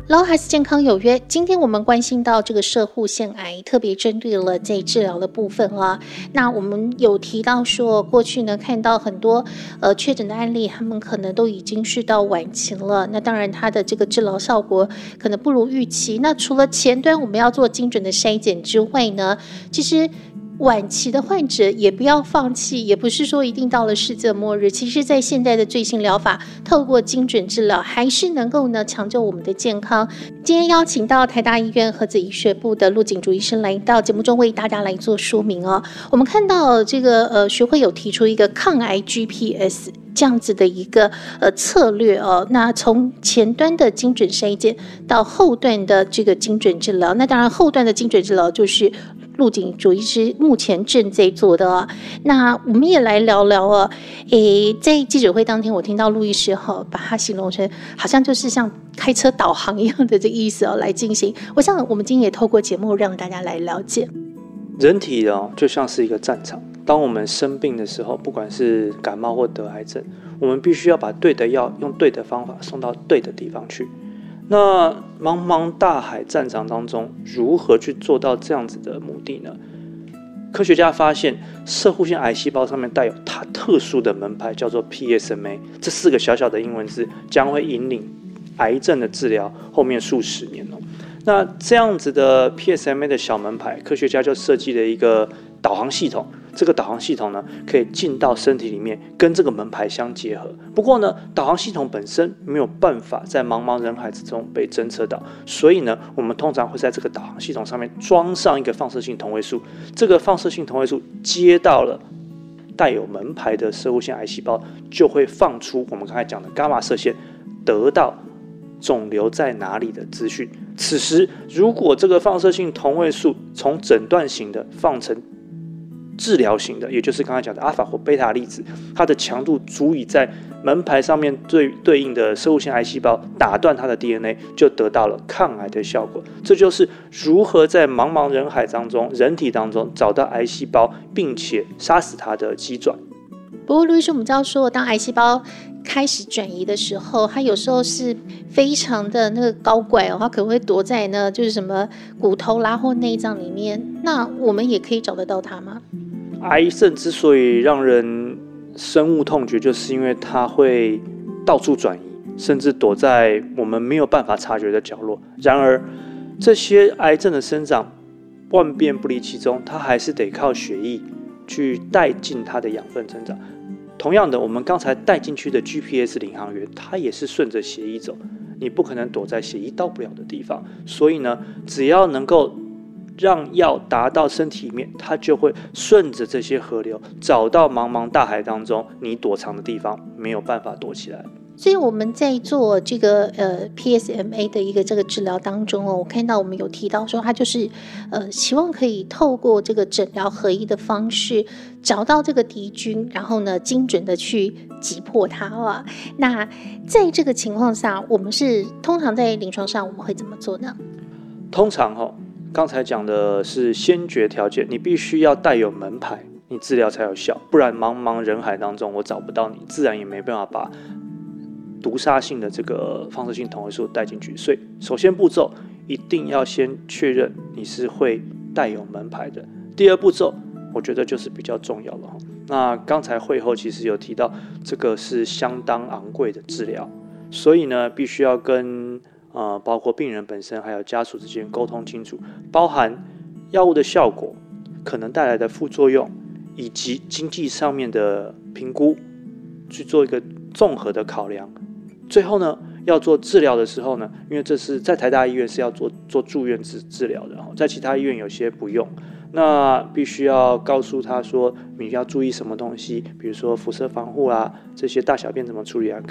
老孩子健康有约，今天我们关心到这个摄护腺癌，特别针对了在治疗的部分啊。那我们有提到说，过去呢看到很多确诊的案例，他们可能都已经是到晚期了。那当然，它的这个治疗效果可能不如预期。那除了前端我们要做精准的筛检之外呢，其实晚期的患者也不要放弃，也不是说一定到了世界末日。其实在现在的最新疗法，透过精准治疗还是能够呢抢救我们的健康。今天邀请到台大医院核子医学部的陆景竹医生来到节目中为大家来做说明哦。我们看到这个学会有提出一个抗癌 GPS 这样子的一个策略哦。那从前端的精准筛检到后端的这个精准治疗，那当然后端的精准治疗就是陆景竹医师目前正在做的哦。那我们也来聊聊哦。在记者会当天，我听到陆医师把它形容成好像就是像开车导航一样的这个意思来进行。我想我们今天也透过节目让大家来了解， 人体就像是一个战场。当我们生病的时候，不管是感冒或得癌症，我们必须要把对的药用对的方法送到对的地方去。那茫茫大海战场当中，如何去做到这样子的目的呢？科学家发现，摄护腺癌细胞上面带有它特殊的门牌，叫做 PSMA。这4个小小的英文字将会引领癌症的治疗后面数十年哦。那这样子的 PSMA 的小门牌，科学家就设计了一个导航系统。这个导航系统呢，可以进到身体里面，跟这个门牌相结合。不过呢，导航系统本身没有办法在茫茫人海之中被侦测到，所以呢，我们通常会在这个导航系统上面装上一个放射性同位素。这个放射性同位素接到了带有门牌的摄护腺癌细胞，就会放出我们刚才讲的伽马射线，得到肿瘤在哪里的资讯。此时，如果这个放射性同位素从诊断型的放成治疗型的，也就是刚才讲的阿法或贝塔粒子，它的强度足以在门牌上面对应的摄护腺癌细胞打断它的 DNA， 就得到了抗癌的效果。这就是如何在茫茫人海当中，人体当中找到癌细胞，并且杀死它的机转。 不过陆医师，我们知道说，当癌细胞开始转移的时候，它有时候是非常的那个高怪哦，它可能会躲在呢，就是什么骨头啦或内脏里面。那我们也可以找得到它吗？ 癌症之所以让人深恶痛绝，就是因为它会到处转移，甚至躲在我们没有办法察觉的角落。然而，这些癌症的生长万变不离其宗，它还是得靠血液去带进它的养分成长。同样的，我们刚才带进去的 GPS 领航员，它也是顺着血液走，你不可能躲在血液到不了的地方。所以呢，只要能够让药达到身体里面，它就会顺着这些河流找到茫茫大海当中你躲藏的地方，没有办法躲起来。 所以我们在做这个PSMA 的一个这个治疗当中我看到我们有提到说，它就是希望可以透过这个诊疗合一的方式找到这个敌军，然后呢精准的去击破它那在这个情况下，我们是通常在临床上我们会怎么做呢？ 通常刚才讲的是先决条件，你必须要带有门牌，你治疗才有效，不然茫茫人海当中我找不到你，自然也没办法把毒杀性的这个放射性同位素带进去。所以首先步骤一定要先确认你是会带有门牌的。第二步骤我觉得就是比较重要了。那刚才会后其实有提到，这个是相当昂贵的治疗，所以呢必须要跟包括病人本身还有家属之间沟通清楚，包含药物的效果可能带来的副作用，以及经济上面的评估，去做一个综合的考量。最后呢，要做治疗的时候呢，因为这是在台大医院是要做住院治疗的，在其他医院有些不用，那必须要告诉他说你要注意什么东西，比如说辐射防护这些大小便怎么处理